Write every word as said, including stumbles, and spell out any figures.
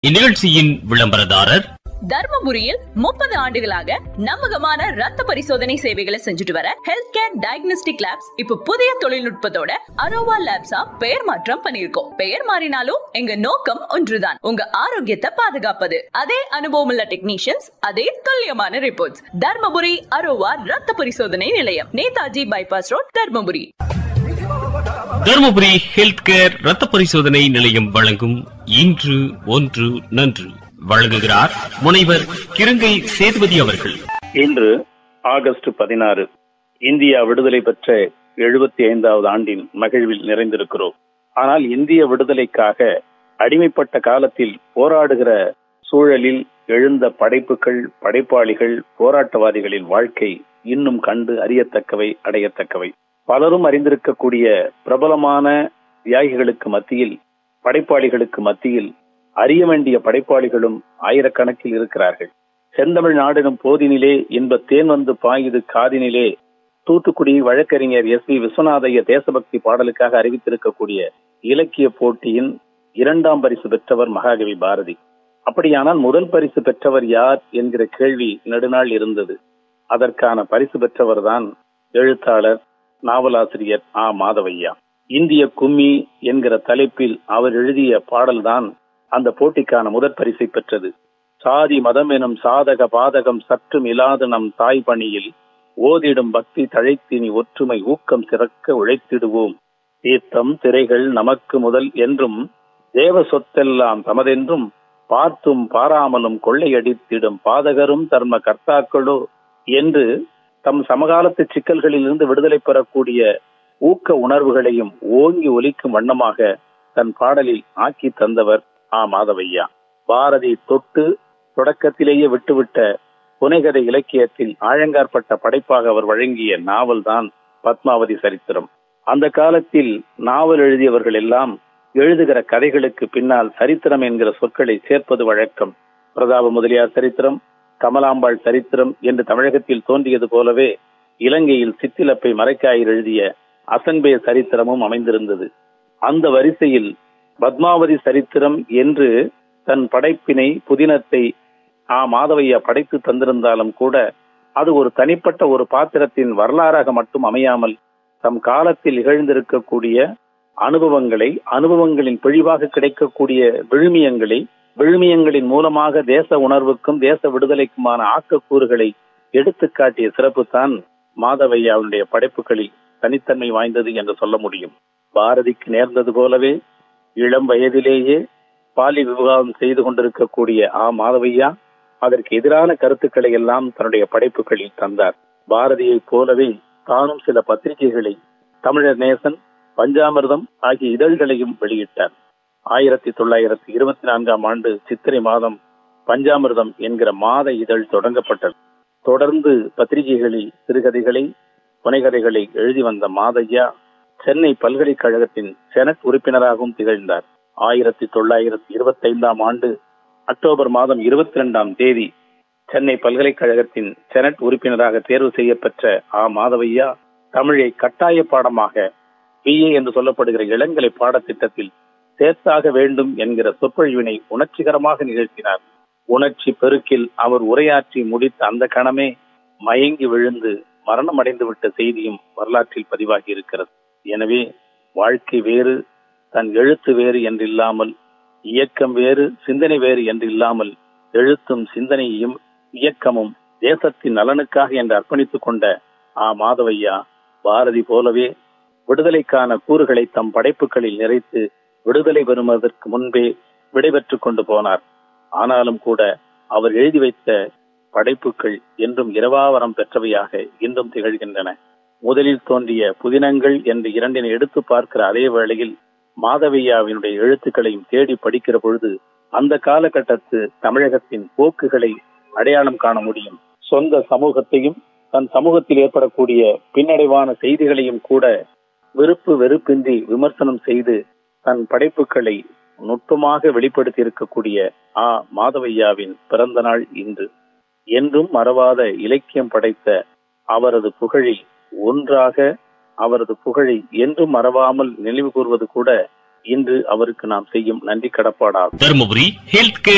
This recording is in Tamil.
இந்நிகழ்ச்சியின் விளம்பரதாரர் தர்மபுரியில் முப்பது ஆண்டுகளாக நம்பகமான ரத்த பரிசோதனை சேவைகளை செஞ்சுட்டு வர ஹெல்த் கேர் டயக்னோஸ்டிக் லேப்ஸ் இப்ப புதிய தொழில்நுட்பத்தோட அரோவா லேப்ஸா பெயர் மாற்றம் பண்ணிருக்கோம். பெயர் மாறினாலும் எங்க நோக்கம் ஒன்றுதான், உங்க ஆரோக்கியத்தை பாதுகாப்பது. அதே அனுபவம் உள்ள டெக்னீஷியன்ஸ், அதே துல்லியமான ரிப்போர்ட்ஸ். தர்மபுரி அரோவா ரத்த பரிசோதனை நிலையம், Netaji bypass road, Dharmapuri. Dharmapuri health care ரத்த பரிசோதனை நிலையம் வழங்கும் இன்று ஒன்று நன்று வழங்குகிறார் முனைவர் கிருங்கை சேதுபதி அவர்கள். இன்று ஆகஸ்ட் பதினாறு, இந்தியா விடுதலை பெற்ற எழுபத்தி ஐந்தாவது ஆண்டின் மகிழ்வில் நிறைந்திருக்கிறோம். ஆனால் இந்திய விடுதலைக்காக அடிமைப்பட்ட காலத்தில் போராடுகிற சூழலில் எழுந்த படைப்புகள், படைப்பாளிகள், போராட்டவாதிகளின் வாழ்க்கை இன்னும் கண்டு அறியத்தக்கவை, அடையத்தக்கவை. பலரும் அறிந்திருக்கக்கூடிய பிரபலமான தியாகிகளுக்கு மத்தியில், படைப்பாளிகளுக்கு மத்தியில் அறிய வேண்டிய படைப்பாளிகளும் ஆயிரக்கணக்கில் இருக்கிறார்கள். செந்தமிழ் நாடெனும் போதினிலே இன்ப தேன் வந்து பாயுது காதினிலே தூத்துக்குடி வழக்கறிஞர் எஸ் வி விஸ்வநாதைய தேசபக்தி பாடலுக்காக அறிவித்திருக்கக்கூடிய இலக்கிய போட்டியின் இரண்டாம் பரிசு பெற்றவர் மகாகவி பாரதி. அப்படியானால் முதல் பரிசு பெற்றவர் யார் என்கிற கேள்வி நெடுநாள் இருந்தது. அதற்கான பரிசு பெற்றவர் தான் எழுத்தாளர், நாவலாசிரியர் ஆ மாதவையா. இந்திய கும்மி என்கிற தலைப்பில் அவர் எழுதிய பாடல்தான் அந்த போட்டிக்கான முதற் பரிசை பெற்றது. சாதி மதம் எனும் சாதக பாதகம் சற்றும் இல்லாத நம் தாய் பணியில் ஓதிடும் பக்தி தழைத்தினி ஒற்றுமை ஊக்கம் சிறக்க உழைத்திடுவோம். தீர்த்தம் திரைகள் நமக்கு முதல் என்றும் தேவ சொத்தெல்லாம் தமதென்றும் பார்த்தும் பாராமலும் கொள்ளையடித்திடும் பாதகரும் தர்ம கர்த்தாக்களோ என்று தம் சமகாலத்து சிக்கல்களில் இருந்து விடுதலை பெறக்கூடிய ஊக்க உணர்வுகளையும் ஓங்கி ஒலிக்கும் வண்ணமாக தன் பாடலில் ஆக்கி தந்தவர் ஆ மாதவையா. பாரதி தொட்டு தொடக்கத்திலேயே விட்டுவிட்ட புனைகதை இலக்கியத்தில் ஆழங்காற்பட்ட படைப்பாக அவர் வழங்கிய நாவல் தான் பத்மாவதி சரித்திரம். அந்த காலத்தில் நாவல் எழுதியவர்கள் எல்லாம் எழுதுகிற கதைகளுக்கு பின்னால் சரித்திரம் என்கிற சொற்களை சேர்ப்பது வழக்கம். பிரதாப முதலியார் சரித்திரம், கமலாம்பாள் சரித்திரம் என்று தமிழகத்தில் தோன்றியது போலவே இலங்கையில் சித்திலப்பை மரைக்காயர் எழுதிய அசன்பே சரித்திரமும் அமைந்திருந்தது. அந்த வரிசையில் பத்மாவதி சரித்திரம் என்று தன் படைப்பினை, புதினத்தை ஆ மாதவையா படைத்து தந்திருந்தாலும் கூட அது ஒரு தனிப்பட்ட ஒரு பாத்திரத்தின் வரலாறாக மட்டும் அமையாமல் தம் காலத்தில் நிகழ்ந்திருக்கக்கூடிய அனுபவங்களை, அனுபவங்களின் பிழிவாக கிடைக்கக்கூடிய விழுமியங்களை, விழுமியங்களின் மூலமாக தேச உணர்வுக்கும் தேச விடுதலைக்குமான ஆக்கக்கூறுகளை எடுத்து காட்டிய சிறப்பு தான் மாதவையாவுடைய படைப்புகளில் தனித்தன்மை வாய்ந்தது என்று சொல்ல முடியும். பாரதிக்கு நேர்ந்தது போலவே இளம் வயதிலேயே பாலி விவாகம் செய்து கொண்டிருக்கக்கூடிய ஆ மாதவையா அதற்கு எதிரான கருத்துக்களை எல்லாம் தன்னுடைய படைப்புகளில் தந்தார். பாரதியை போலவே தானும் சில பத்திரிகைகளை, தமிழர் நேசன், பஞ்சாமிர்தம் ஆகிய இதழ்களையும் வெளியிட்டார். ஆயிரத்தி தொள்ளாயிரத்தி இருபத்தி நான்காம் ஆண்டு சித்திரை மாதம் பஞ்சாமிர்தம் என்கிற மாத இதழ் தொடங்கப்பட்டது. தொடர்ந்து பத்திரிகைகளில் சிறுகதைகளை, புனைகதைகளை எழுதி வந்த மாதையா சென்னை பல்கலைக்கழகத்தின் செனட் உறுப்பினராகவும் திகழ்ந்தார். ஆயிரத்தி தொள்ளாயிரத்தி இருபத்தி ஐந்தாம் ஆண்டு அக்டோபர் மாதம் இருபத்தி இரண்டாம் தேதி சென்னை பல்கலைக்கழகத்தின் செனட் உறுப்பினராக தேர்வு செய்யப்பெற்ற ஆ மாதவையா தமிழை கட்டாய பாடமாக பிஏ என்று சொல்லப்படுகிற இளங்கலை பாடத்திட்டத்தில் சேர்த்தாக வேண்டும் என்கிற சொற்பொழிவினை உணர்ச்சிகரமாக நிகழ்த்தினார். உணர்ச்சி பெருக்கில் அவர் உரையாற்றி முடித்த அந்த கணமே மயங்கி விழுந்து மரணம் அடைந்து விட்ட செய்தியும் வரலாற்றில் பதிவாகி இருக்கிறது. எனவே வாழ்க்கை வேறு, தன் எழுத்து வேறு என்றில்லாமல், இயக்கம் வேறு, சிந்தனை வேறு என்றில்லாமல், எழுத்தும் சிந்தனையும் இயக்கமும் தேசத்தின் நலனுக்காக என்று அர்ப்பணித்துக் கொண்ட ஆ மாதவையா பாரதி போலவே விடுதலைக்கான கூறுகளை தம் படைப்புகளில் நிறைத்து விடுதலை பெறுவதற்கு முன்பே விடைபெற்றுக் கொண்டு போனார். ஆனாலும் கூட அவர் எழுதி வைத்த படைப்புகள் என்றும் இரவாவரம் பெற்றவையாக இன்றும் திகழ்கின்றன. முதலில் தோன்றிய புதினங்கள் என்று இரண்டினை எடுத்து பார்க்கிற அதே வேளையில் மாதவையாவினுடைய எழுத்துக்களையும் தேடி படிக்கிற பொழுது அந்த காலகட்டத்து தமிழகத்தின் போக்குகளை அடையாளம் காண முடியும். சொந்த சமூகத்தையும் தன் சமூகத்தில் ஏற்படக்கூடிய பின்னடைவான செய்திகளையும் கூட விருப்பு வெறுப்பின்றி விமர்சனம் செய்து தன் படைப்புகளை நுட்பமாக வெளிப்படுத்தி இருக்கக்கூடிய ஆ மாதவையாவின் பிறந்த நாள் இன்று. என்றும் மறவாத இலக்கியம் படைத்த அவரது புகழில் ஒன்றாக, அவரது புகழை என்றும் மறவாமல் நினைவு கூர்வது கூட இன்று அவருக்கு நாம் செய்யும் நன்றி கடப்பாடாகும். Dharmapuri health care